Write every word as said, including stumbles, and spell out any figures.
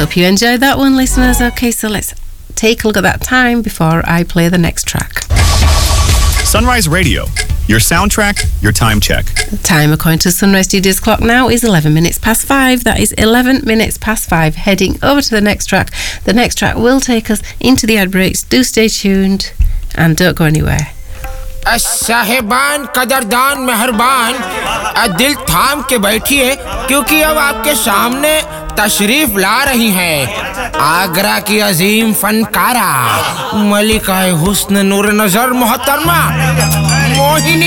Hope you enjoyed that one, listeners. Okay, so let's take a look at that time before I play the next track. Sunrise Radio, your soundtrack, your time check. The time according to Sunrise Studios clock now is eleven minutes past five. That is eleven minutes past five. Heading over to the next track. The next track will take us into the ad breaks. Do stay tuned and don't go anywhere. साहिबान कदरदान मेहरबान दिल थाम के बैठिए क्योंकि अब आपके सामने तशरीफ ला रही हैं आगरा की अजीम फनकारा मलिका हुस्न नूर नजर मोहतरमा मोहिनी